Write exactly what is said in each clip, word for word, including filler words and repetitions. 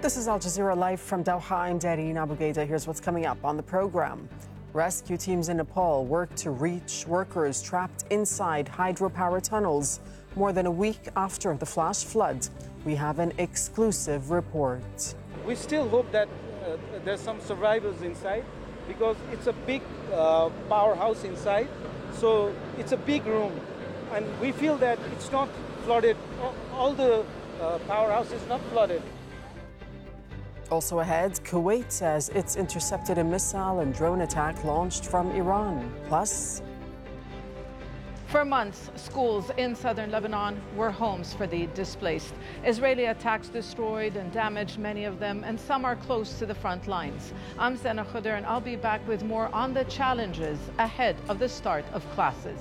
This is Al Jazeera Live from Doha. I'm Darine Abugaida. Here's what's coming up on the program. Rescue teams in Nepal work to reach workers trapped inside hydropower tunnels more than a week after the flash flood. We have an exclusive report. We still hope that uh, there's some survivors inside because it's a big uh, powerhouse inside. So it's a big room and we feel that it's not flooded. All the uh, powerhouse is not flooded. Also ahead, Kuwait says it's intercepted a missile and drone attack launched from Iran. Plus, for months, schools in southern Lebanon were homes for the displaced. Israeli attacks destroyed and damaged many of them, and some are close to the front lines. I'm Sana Khuder, and I'll be back with more on the challenges ahead of the start of classes.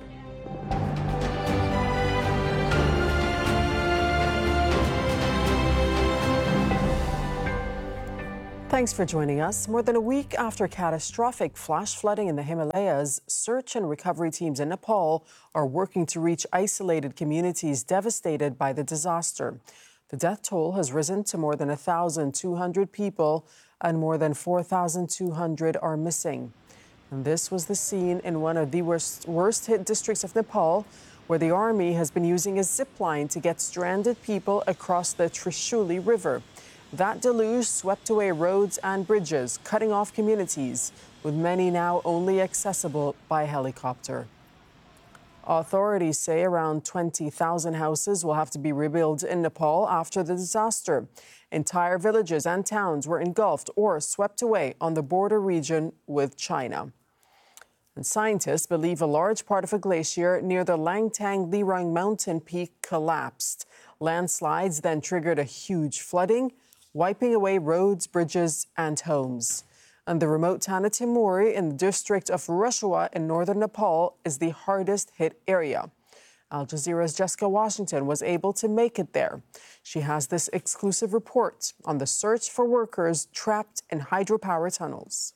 Thanks for joining us. More than a week after catastrophic flash flooding in the Himalayas, search and recovery teams in Nepal are working to reach isolated communities devastated by the disaster. The death toll has risen to more than one thousand two hundred people and more than four thousand two hundred are missing. And this was the scene in one of the worst, worst hit districts of Nepal, where the army has been using a zip line to get stranded people across the Trishuli River. That deluge swept away roads and bridges, cutting off communities, with many now only accessible by helicopter. Authorities say around twenty thousand houses will have to be rebuilt in Nepal after the disaster. Entire villages and towns were engulfed or swept away on the border region with China. And scientists believe a large part of a glacier near the Langtang Lirang mountain peak collapsed. Landslides then triggered a huge flooding, wiping away roads, bridges, and homes. And the remote Tanah Timur in the district of Rasuwa in northern Nepal is the hardest hit area. Al Jazeera's Jessica Washington was able to make it there. She has this exclusive report on the search for workers trapped in hydropower tunnels.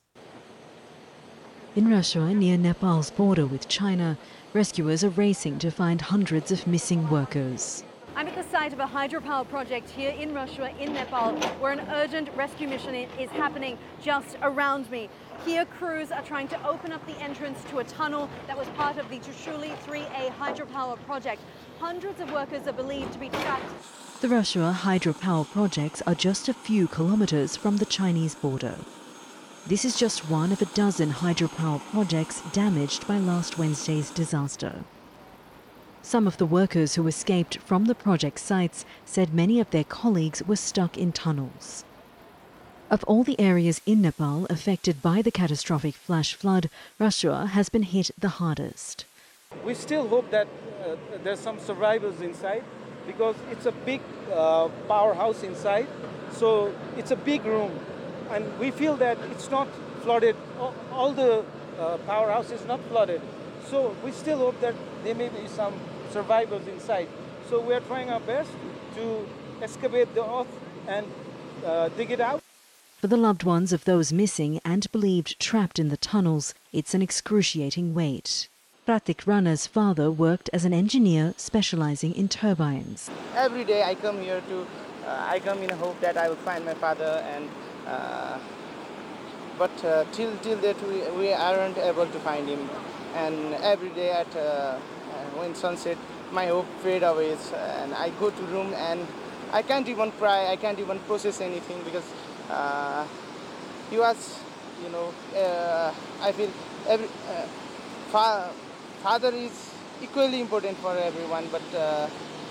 In Rasuwa, near Nepal's border with China, rescuers are racing to find hundreds of missing workers. I'm at the site of a hydropower project here in Rasuwa in Nepal, where an urgent rescue mission is happening just around me. Here, crews are trying to open up the entrance to a tunnel that was part of the Trishuli three A hydropower project. Hundreds of workers are believed to be trapped. The Rasuwa hydropower projects are just a few kilometers from the Chinese border. This is just one of a dozen hydropower projects damaged by last Wednesday's disaster. Some of the workers who escaped from the project sites said many of their colleagues were stuck in tunnels. Of all the areas in Nepal affected by the catastrophic flash flood, Rasuwa has been hit the hardest. We still hope that uh, there's some survivors inside because it's a big uh, powerhouse inside. So it's a big room and we feel that it's not flooded. All, all the uh, powerhouse is not flooded. So we still hope that there may be some survivors inside. So we are trying our best to excavate the earth and uh, dig it out. For the loved ones of those missing and believed trapped in the tunnels, it's an excruciating wait. Pratik Rana's father worked as an engineer specializing in turbines. Every day I come here to, uh, I come in hope that I will find my father, and uh, but uh, till till that we, we aren't able to find him. And every day at uh, when sunset, my hope fades away, and I go to room and I can't even cry, I can't even process anything because uh, he was, you know, uh, I feel every uh, fa father is equally important for everyone, but uh,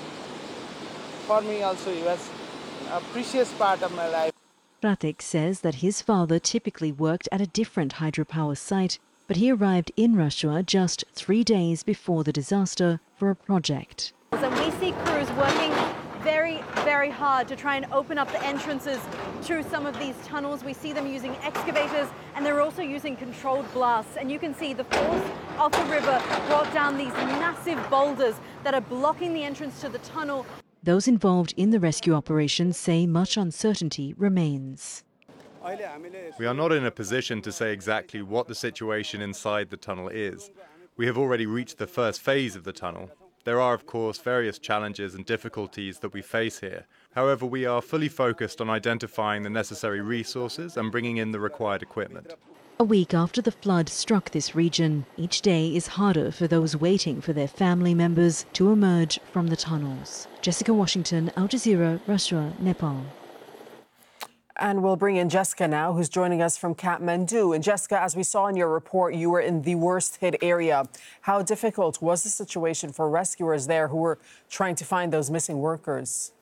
for me also he was a precious part of my life. Pratik says that his father typically worked at a different hydropower site, but he arrived in Rasuwa just three days before the disaster for a project. And we see crews working very, very hard to try and open up the entrances to some of these tunnels. We see them using excavators and they're also using controlled blasts. And you can see the force of the river brought down these massive boulders that are blocking the entrance to the tunnel. Those involved in the rescue operation say much uncertainty remains. We are not in a position to say exactly what the situation inside the tunnel is. We have already reached the first phase of the tunnel. There are, of course, various challenges and difficulties that we face here. However, we are fully focused on identifying the necessary resources and bringing in the required equipment. A week after the flood struck this region, each day is harder for those waiting for their family members to emerge from the tunnels. Jessica Washington, Al Jazeera, Russia, Nepal. And we'll bring in Jessica now, who's joining us from Kathmandu. And Jessica, as we saw in your report, you were in the worst hit area. How difficult was the situation for rescuers there who were trying to find those missing workers?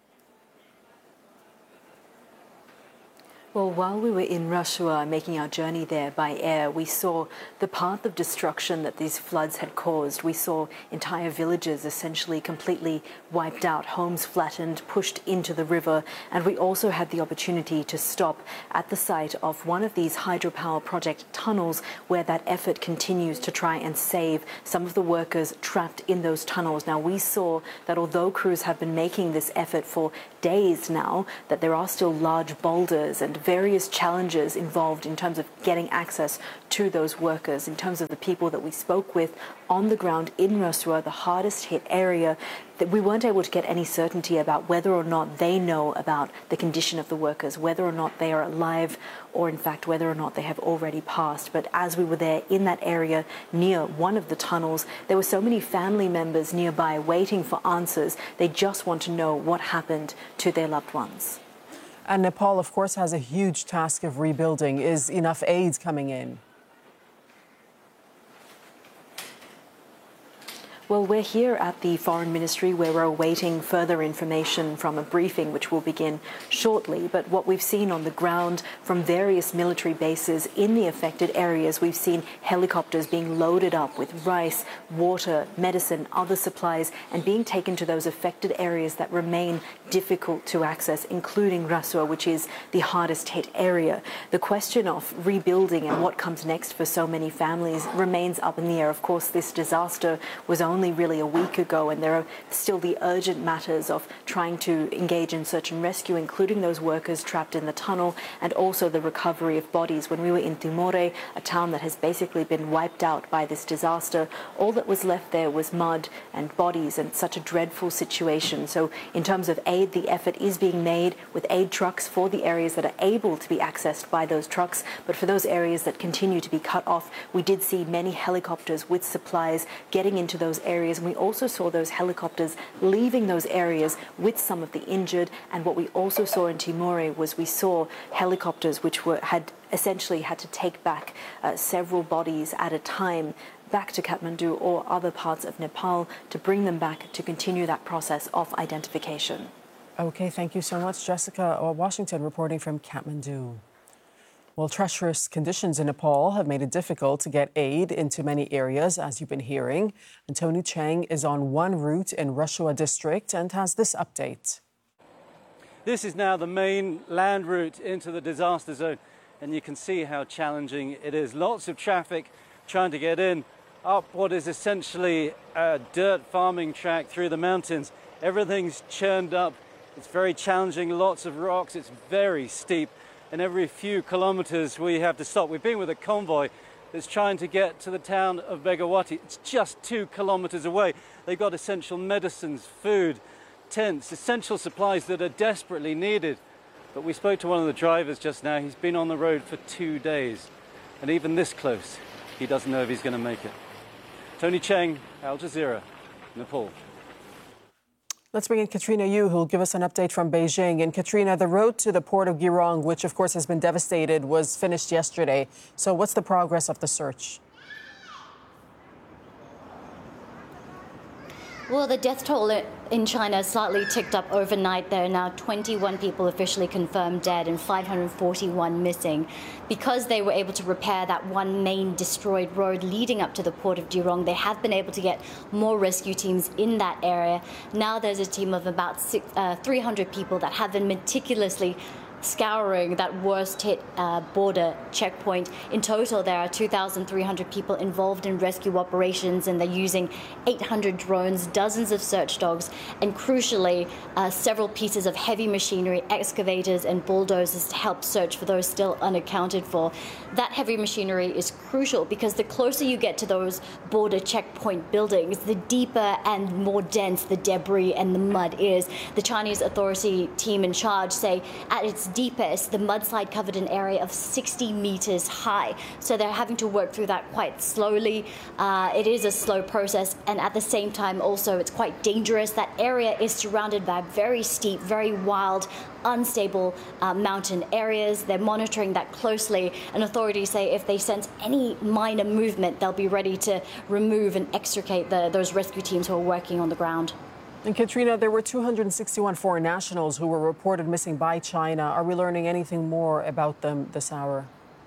Well, while we were in Rasuwa making our journey there by air, we saw the path of destruction that these floods had caused. We saw entire villages essentially completely wiped out, homes flattened, pushed into the river. And we also had the opportunity to stop at the site of one of these hydropower project tunnels where that effort continues to try and save some of the workers trapped in those tunnels. Now, we saw that although crews have been making this effort for days now, that there are still large boulders and various challenges involved in terms of getting access to those workers. In terms of the people that we spoke with on the ground in Rasuwa, the hardest hit area, that we weren't able to get any certainty about whether or not they know about the condition of the workers, whether or not they are alive, or in fact whether or not they have already passed. But as we were there in that area near one of the tunnels, there were so many family members nearby waiting for answers. They just want to know what happened to their loved ones. And Nepal, of course, has a huge task of rebuilding. Is enough aid coming in? Well, we're here at the Foreign Ministry where we're awaiting further information from a briefing which will begin shortly. But what we've seen on the ground from various military bases in the affected areas, we've seen helicopters being loaded up with rice, water, medicine, other supplies, and being taken to those affected areas that remain difficult to access, including Rasuwa, which is the hardest hit area. The question of rebuilding and what comes next for so many families remains up in the air. Of course, this disaster was only Only really a week ago, and there are still the urgent matters of trying to engage in search and rescue, including those workers trapped in the tunnel, and also the recovery of bodies. When we were in Timore, a town that has basically been wiped out by this disaster, all that was left there was mud and bodies, and such a dreadful situation. So in terms of aid, the effort is being made with aid trucks for the areas that are able to be accessed by those trucks, but for those areas that continue to be cut off, we did see many helicopters with supplies getting into those areas. areas, and we also saw those helicopters leaving those areas with some of the injured. And what we also saw in Timore was we saw helicopters which were had essentially had to take back uh, several bodies at a time back to Kathmandu or other parts of Nepal to bring them back to continue that process of identification. Okay, thank you so much, Jessica Washington, reporting from Kathmandu. Well, treacherous conditions in Nepal have made it difficult to get aid into many areas, as you've been hearing. And Tony Cheng is on one route in Rasuwa district and has this update. This is now the main land route into the disaster zone, and you can see how challenging it is. Lots of traffic trying to get in up what is essentially a dirt farming track through the mountains. Everything's churned up. It's very challenging, lots of rocks. It's very steep. And every few kilometers we have to stop. We've been with a convoy that's trying to get to the town of Begawati. It's just two kilometers away. They've got essential medicines, food, tents, essential supplies that are desperately needed. But we spoke to one of the drivers just now. He's been on the road for two days. And even this close, he doesn't know if he's going to make it. Tony Cheng, Al Jazeera, Nepal. Let's bring in Katrina Yu, who'll give us an update from Beijing. And Katrina, the road to the port of Girong, which of course has been devastated, was finished yesterday. So what's the progress of the search? Well, the death toll in China slightly ticked up overnight. There are now twenty-one people officially confirmed dead and five hundred forty-one missing. Because they were able to repair that one main destroyed road leading up to the port of Girong, they have been able to get more rescue teams in that area. Now there's a team of about six, uh, three hundred people that have been meticulously scouring that worst-hit uh, border checkpoint. In total, there are two thousand three hundred people involved in rescue operations, and they're using eight hundred drones, dozens of search dogs, and crucially, uh, several pieces of heavy machinery, excavators and bulldozers to help search for those still unaccounted for. That heavy machinery is crucial because the closer you get to those border checkpoint buildings, the deeper and more dense the debris and the mud is. The Chinese authority team in charge say at its deepest, the mudslide covered an area of sixty meters high. So they're having to work through that quite slowly. Uh, it is a slow process, and at the same time also it's quite dangerous. That area is surrounded by very steep, very wild, unstable uh, mountain areas. They're monitoring that closely, and authorities say if they sense any minor movement, they'll be ready to remove and extricate the, those rescue teams who are working on the ground. And Katrina, there were two hundred sixty-one foreign nationals who were reported missing by China. Are we learning anything more about them this hour?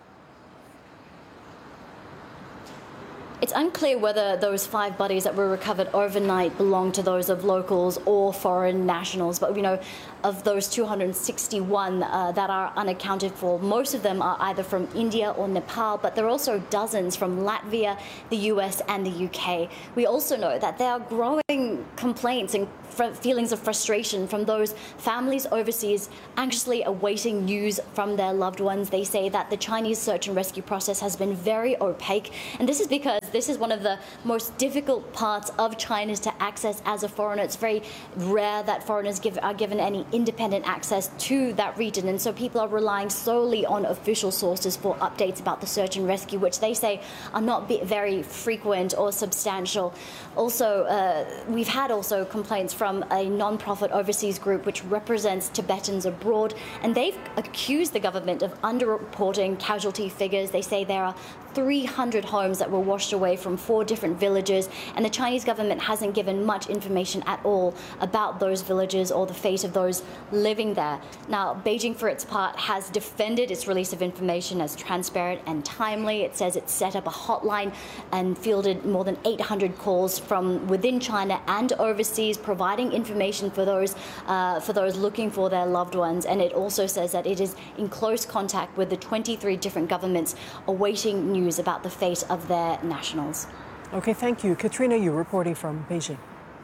It's unclear whether those five bodies that were recovered overnight belong to those of locals or foreign nationals. But, you know, of those two hundred sixty-one uh, that are unaccounted for, most of them are either from India or Nepal, but there are also dozens from Latvia, the U S and the U K. We also know that there are growing complaints and feelings of frustration from those families overseas anxiously awaiting news from their loved ones. They say that the Chinese search and rescue process has been very opaque, and this is because this is one of the most difficult parts of China to access as a foreigner. It's very rare that foreigners give, are given any independent access to that region, and so people are relying solely on official sources for updates about the search and rescue, which they say are not very frequent or substantial. Also, uh, we've had also complaints from a non-profit overseas group which represents Tibetans abroad, and they've accused the government of underreporting casualty figures. They say there are three hundred homes that were washed away from four different villages, and the Chinese government hasn't given much information at all about those villages or the fate of those living there. Now, Beijing, for its part, has defended its release of information as transparent and timely. It says it set up a hotline and fielded more than eight hundred calls from within China and overseas, providing information for those uh, for those looking for their loved ones. And it also says that it is in close contact with the twenty-three different governments awaiting news about the fate of their nationals. Okay, thank you. Katrina Yu reporting from Beijing.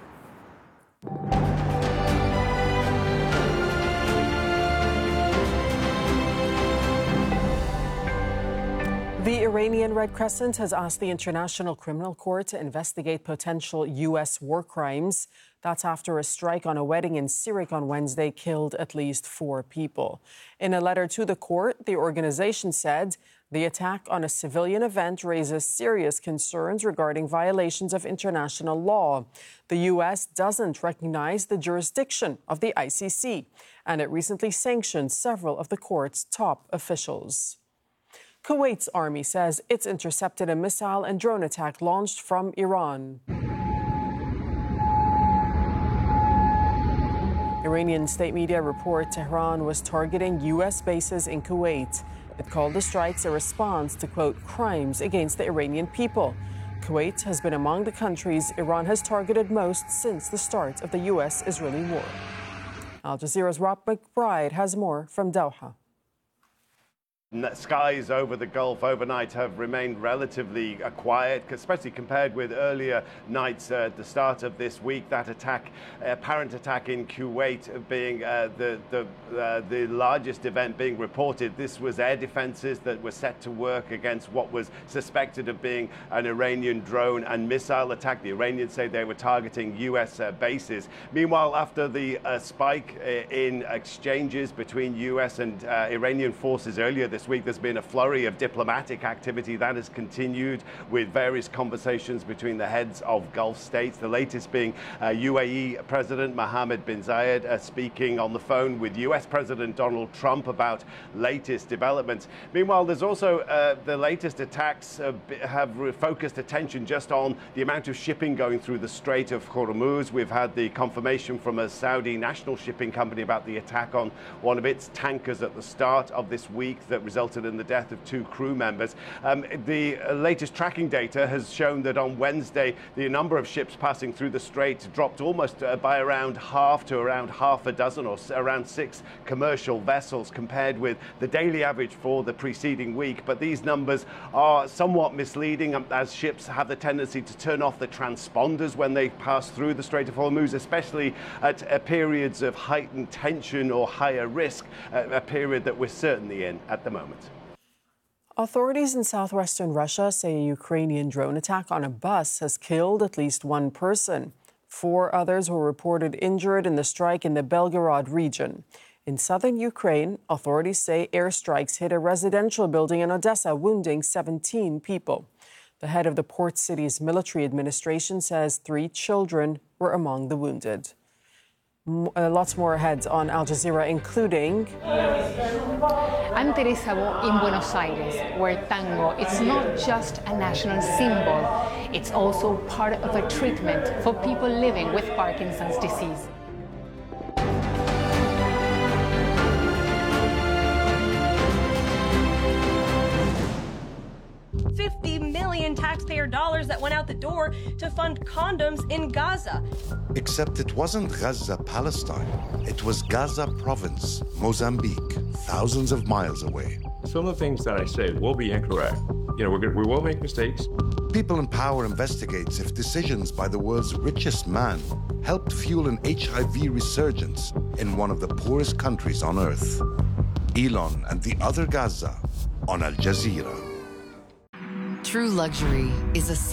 The Iranian Red Crescent has asked the International Criminal Court to investigate potential U S war crimes. That's after a strike on a wedding in Sirik on Wednesday killed at least four people. In a letter to the court, the organization said the attack on a civilian event raises serious concerns regarding violations of international law. The U S doesn't recognize the jurisdiction of the I C C, and it recently sanctioned several of the court's top officials. Kuwait's army says it's intercepted a missile and drone attack launched from Iran. Iranian state media report Tehran was targeting U S bases in Kuwait. It called the strikes a response to, quote, crimes against the Iranian people. Kuwait has been among the countries Iran has targeted most since the start of the U S-Israeli war. Al Jazeera's Rob McBride has more from Doha. Skies over the Gulf overnight have remained relatively uh, quiet, especially compared with earlier nights uh, at the start of this week. That attack, apparent attack in Kuwait, being uh, the the, uh, the largest event being reported. This was air defenses that were set to work against what was suspected of being an Iranian drone and missile attack. The Iranians say they were targeting U S uh, bases. Meanwhile, after the uh, spike in exchanges between U S and uh, Iranian forces earlier this This week, there's been a flurry of diplomatic activity that has continued with various conversations between the heads of Gulf states, the latest being uh, U A E President Mohammed bin Zayed uh, speaking on the phone with U S President Donald Trump about latest developments. Meanwhile, there's also uh, the latest attacks uh, have focused attention just on the amount of shipping going through the Strait of Hormuz. We've had the confirmation from a Saudi national shipping company about the attack on one of its tankers at the start of this week that resulted in the death of two crew members. Um, the latest tracking data has shown that on Wednesday, the number of ships passing through the strait dropped almost uh, by around half to around half a dozen, or s- around six commercial vessels, compared with the daily average for the preceding week. But these numbers are somewhat misleading, um, as ships have the tendency to turn off the transponders when they pass through the Strait of Hormuz, especially at uh, periods of heightened tension or higher risk, uh, a period that we're certainly in at the moment. Authorities in southwestern Russia say a Ukrainian drone attack on a bus has killed at least one person. Four others were reported injured in the strike in the Belgorod region. In southern Ukraine, authorities say airstrikes hit a residential building in Odessa, wounding seventeen people. The head of the port city's military administration says three children were among the wounded. M- uh, lots more ahead on Al Jazeera, including... I'm Teresa Bo in Buenos Aires, where tango is not just a national symbol, it's also part of a treatment for people living with Parkinson's disease. fifty million taxpayer dollars that went out the door to fund condoms in Gaza. Except it wasn't Gaza, Palestine. It was Gaza province, Mozambique, thousands of miles away. Some of the things that I say will be incorrect. You know, we're gonna, we will make mistakes. People in Power investigates if decisions by the world's richest man helped fuel an H I V resurgence in one of the poorest countries on earth. Elon and the other Gaza on Al Jazeera. True luxury is a